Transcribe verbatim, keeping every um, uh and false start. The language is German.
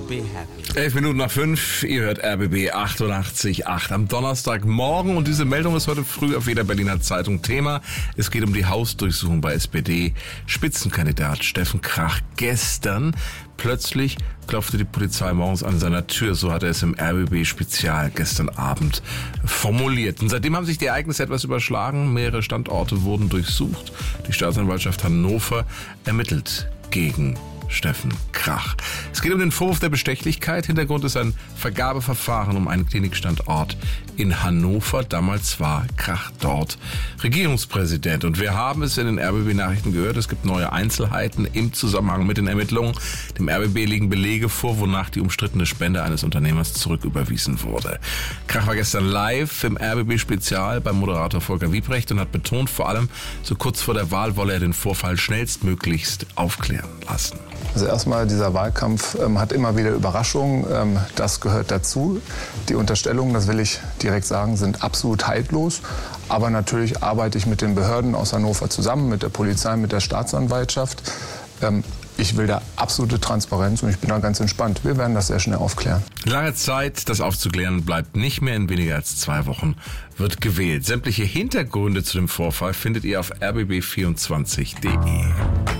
be happy. Elf Minuten nach fünf, ihr hört R B B achtundachtzig Komma acht am Donnerstagmorgen und diese Meldung ist heute früh auf jeder Berliner Zeitung Thema. Es geht um die Hausdurchsuchung bei S P D-Spitzenkandidat Steffen Krach. Gestern plötzlich klopfte die Polizei morgens an seiner Tür, so hat er es im R B B-Spezial gestern Abend formuliert. Und seitdem haben sich die Ereignisse etwas überschlagen, mehrere Standorte wurden durchsucht. Die Staatsanwaltschaft Hannover ermittelt gegen Steffen Krach. Es geht um den Vorwurf der Bestechlichkeit. Hintergrund ist ein Vergabeverfahren um einen Klinikstandort in Hannover. Damals war Krach dort Regierungspräsident. Und wir haben es in den R B B-Nachrichten gehört. Es gibt neue Einzelheiten im Zusammenhang mit den Ermittlungen. Dem R B B liegen Belege vor, wonach die umstrittene Spende eines Unternehmers zurücküberwiesen wurde. Krach war gestern live im R B B-Spezial beim Moderator Volker Wiebrecht und hat betont, vor allem so kurz vor der Wahl wolle er den Vorfall schnellstmöglichst aufklären lassen. Also erstmal, dieser Wahlkampf ähm, hat immer wieder Überraschungen. Ähm, das gehört dazu. Die Unterstellungen, das will ich direkt sagen, sind absolut haltlos. Aber natürlich arbeite ich mit den Behörden aus Hannover zusammen, mit der Polizei, mit der Staatsanwaltschaft. Ähm, ich will da absolute Transparenz und ich bin da ganz entspannt. Wir werden das sehr schnell aufklären. Lange Zeit, das aufzuklären, bleibt nicht mehr. In weniger als zwei Wochen wird gewählt. Sämtliche Hintergründe zu dem Vorfall findet ihr auf r b b vierundzwanzig punkt d e.